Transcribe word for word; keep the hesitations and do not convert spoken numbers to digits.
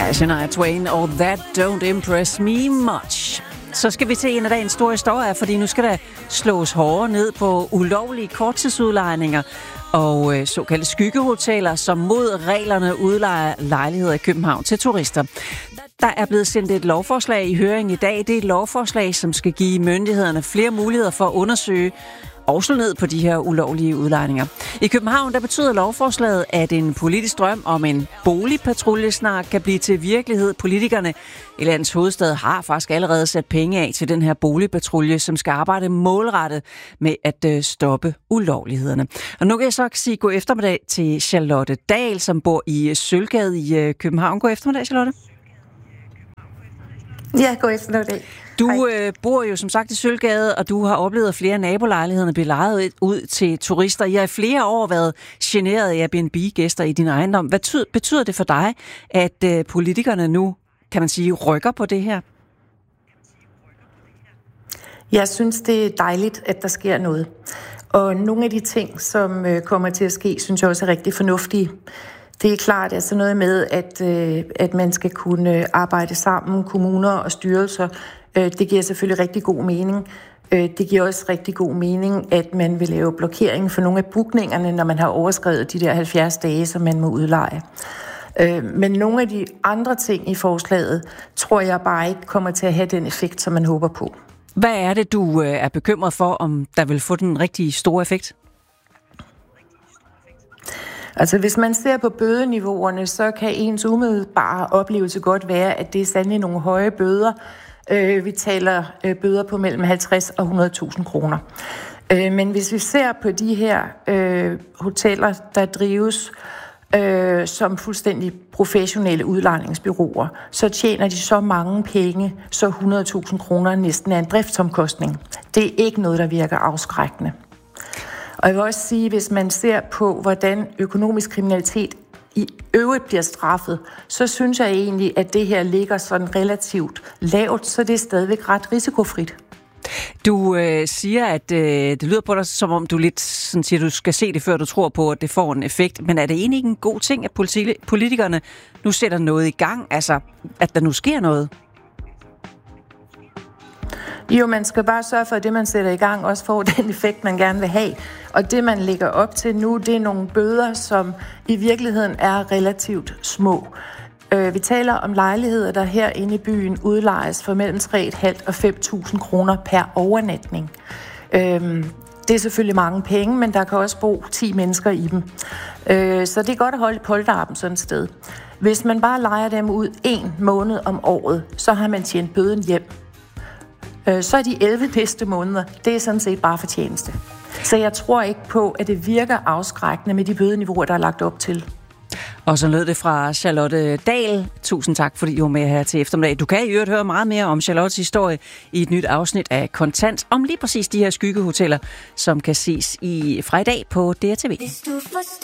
Shania Twain og That Don't Impress Me Much. Så skal vi til en af dagens store historier, fordi nu skal der slås hårdere ned på ulovlige korttidsudlejninger og øh, såkaldte skyggehoteller, som mod reglerne udlejer lejligheder i København til turister. Der er blevet sendt et lovforslag i høring i dag. Det er et lovforslag, som skal give myndighederne flere muligheder for at undersøge og slå ned på de her ulovlige udlejninger. I København der betyder lovforslaget, at en politisk drøm om en boligpatrulje snart kan blive til virkelighed. Politikerne i landets hovedstad har faktisk allerede sat penge af til den her boligpatrulje, som skal arbejde målrettet med at stoppe ulovlighederne. Og nu kan jeg så sige god eftermiddag til Charlotte Dahl, som bor i Sølvgade i København. God eftermiddag, Charlotte. Ja, god eftermiddag. Du øh, bor jo som sagt i Sølvgade, og du har oplevet, at flere af nabolejlighederne bliver lejet ud til turister. I har i flere år været generet af Airbnb-gæster i din ejendom. Hvad ty- betyder det for dig, at øh, politikerne nu, kan man sige, rykker på det her? Jeg synes, det er dejligt, at der sker noget. Og nogle af de ting, som øh, kommer til at ske, synes jeg også er rigtig fornuftige. Det er klart, at sådan noget med, at, øh, at man skal kunne arbejde sammen, kommuner og styrelser, øh, det giver selvfølgelig rigtig god mening. Øh, det giver også rigtig god mening, at man vil lave blokering for nogle af bookningerne, når man har overskredet de der halvfjerds dage, som man må udleje. Øh, men nogle af de andre ting i forslaget, tror jeg bare ikke kommer til at have den effekt, som man håber på. Hvad er det, du øh, er bekymret for, om der vil få den rigtig store effekt? Altså hvis man ser på bødeniveauerne, så kan ens umiddelbare oplevelse godt være, at det er sandelig nogle høje bøder. Øh, vi taler øh, bøder på mellem halvtreds og hundrede tusind kroner. Øh, men hvis vi ser på de her øh, hoteller, der drives øh, som fuldstændig professionelle udlejningsbureauer, så tjener de så mange penge, så hundrede tusind kroner næsten er en driftsomkostning. Det er ikke noget, der virker afskrækkende. Og jeg vil også sige, hvis man ser på, hvordan økonomisk kriminalitet i øvrigt bliver straffet, så synes jeg egentlig, at det her ligger sådan relativt lavt, så det er stadigvæk ret risikofrit. Du øh, siger, at øh, det lyder på dig, som om du lidt sådan siger, du skal se det, før du tror på, at det får en effekt. Men er det egentlig ikke en god ting, at politi- politikerne nu sætter noget i gang? Altså, at der nu sker noget? Jo, man skal bare sørge for, at det, man sætter i gang, også får den effekt, man gerne vil have. Og det, man lægger op til nu, det er nogle bøder, som i virkeligheden er relativt små. Øh, vi taler om lejligheder, der herinde i byen udlejes for mellem tre tusind fem hundrede og fem tusind kroner per overnatning. Øh, det er selvfølgelig mange penge, men der kan også bo ti mennesker i dem. Øh, så det er godt at holde polterappen sådan et sted. Hvis man bare lejer dem ud en måned om året, så har man tjent bøden hjem. Så er de elleve næste måneder, det er sådan set bare fortjeneste. Så jeg tror ikke på, at det virker afskrækkende med de bødeniveauer, der er lagt op til. Og så lød det fra Charlotte Dahl. Tusind tak, fordi du var med her til eftermiddag. Du kan i øvrigt høre meget mere om Charlottes historie i et nyt afsnit af Kontant, om lige præcis de her skyggehoteller, som kan ses i fra i dag på D R T V.